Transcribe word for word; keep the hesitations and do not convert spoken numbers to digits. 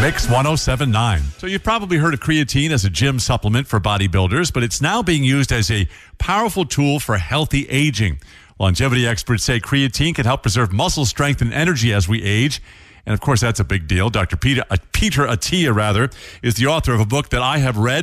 Mix one oh seven point nine. So you've probably heard of creatine as a gym supplement for bodybuilders, but it's now being used as a powerful tool for healthy aging. Longevity experts say creatine can help preserve muscle strength and energy as we age. And of course, that's a big deal. Doctor Peter, uh, Peter Attia, rather, is the author of a book that I have read.